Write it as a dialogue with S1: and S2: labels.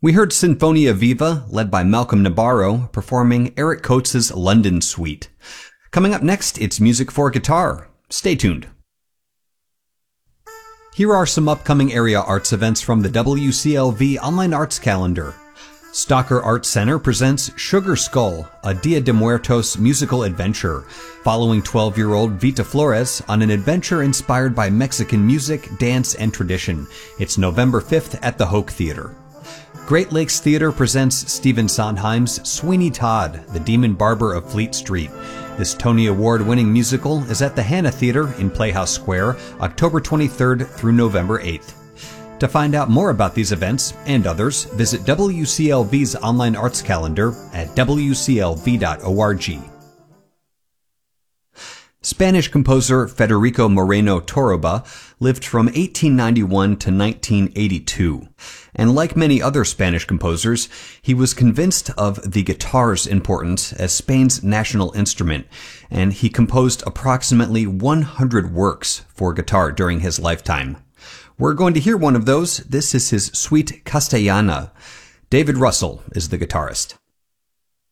S1: We heard Sinfonia Viva, led by Malcolm Nabarro, performing Eric Coates' London Suite. Coming up next, it's music for guitar. Stay tuned. Here are some upcoming area arts events from the WCLV Online Arts Calendar. Stalker Arts Center presents Sugar Skull, a Dia de Muertos musical adventure, following 12-year-old Vita Flores on an adventure inspired by Mexican music, dance, and tradition. It's November 5th at the Hoke Theater. Great Lakes Theater presents Stephen Sondheim's Sweeney Todd, the Demon Barber of Fleet Street. This Tony Award-winning musical is at the Hanna Theater in Playhouse Square, October 23rd through November 8th. To find out more about these events and others, visit WCLV's online arts calendar at wclv.org. Spanish composer Federico Moreno Torroba lived from 1891 to 1982. And like many other Spanish composers, he was convinced of the guitar's importance as Spain's national instrument, and he composed approximately 100 works for guitar during his lifetime. We're going to hear one of those. This is his Suite Castellana. David Russell is the guitarist.